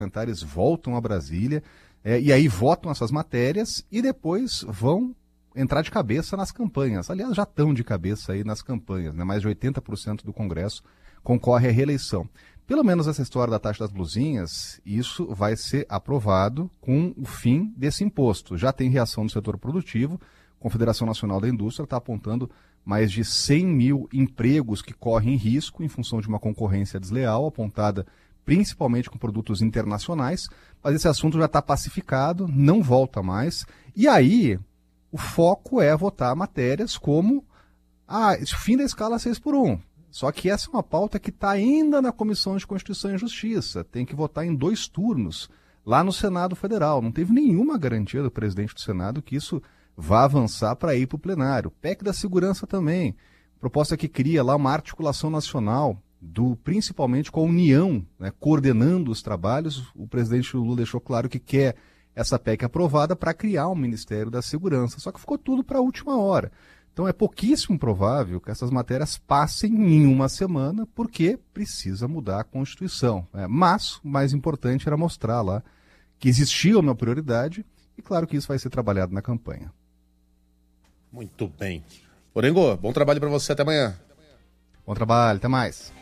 parlamentares voltam a Brasília e aí votam essas matérias e depois vão entrar de cabeça nas campanhas. Aliás, já estão de cabeça aí nas campanhas, né? Mais de 80% do Congresso concorre à reeleição. Pelo menos essa história da taxa das blusinhas, isso vai ser aprovado com o fim desse imposto. Já tem reação do setor produtivo, a Confederação Nacional da Indústria está apontando mais de 100 mil empregos que correm risco em função de uma concorrência desleal, apontada principalmente com produtos internacionais, mas esse assunto já está pacificado, não volta mais. E aí, o foco é votar matérias como fim da escala 6x1. Só que essa é uma pauta que está ainda na Comissão de Constituição e Justiça. Tem que votar em 2 turnos lá no Senado Federal. Não teve nenhuma garantia do presidente do Senado que isso vá avançar para ir para o plenário. PEC da segurança também. Proposta que cria lá uma articulação nacional, principalmente com a União, né, coordenando os trabalhos. O presidente Lula deixou claro que quer essa PEC aprovada para criar um Ministério da Segurança. Só que ficou tudo para a última hora. Então é pouquíssimo provável que essas matérias passem em uma semana, porque precisa mudar a Constituição. Mas o mais importante era mostrar lá que existia uma prioridade e claro que isso vai ser trabalhado na campanha. Muito bem. Orengo, bom trabalho para você, até amanhã. Bom trabalho, até mais.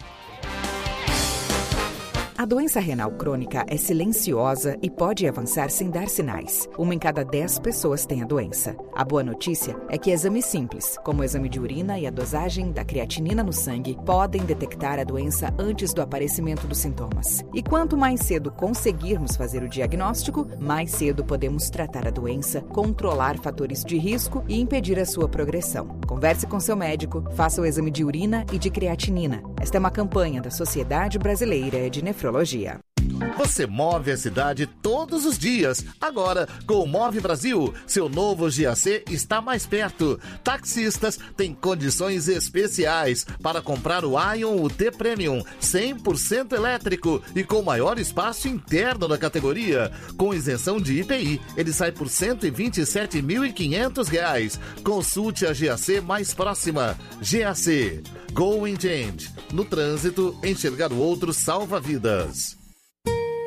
A doença renal crônica é silenciosa e pode avançar sem dar sinais. 1 em cada 10 pessoas tem a doença. A boa notícia é que exames simples, como o exame de urina e a dosagem da creatinina no sangue, podem detectar a doença antes do aparecimento dos sintomas. E quanto mais cedo conseguirmos fazer o diagnóstico, mais cedo podemos tratar a doença, controlar fatores de risco e impedir a sua progressão. Converse com seu médico, faça o exame de urina e de creatinina. Esta é uma campanha da Sociedade Brasileira de Nefrologia. Você move a cidade todos os dias. Agora, com o Move Brasil, seu novo GAC está mais perto. Taxistas têm condições especiais para comprar o Ion UT Premium 100% elétrico e com maior espaço interno da categoria. Com isenção de IPI, ele sai por R$ 127.500. Consulte a GAC mais próxima. GAC. Go and Change. No trânsito, enxergar o outro salva vidas.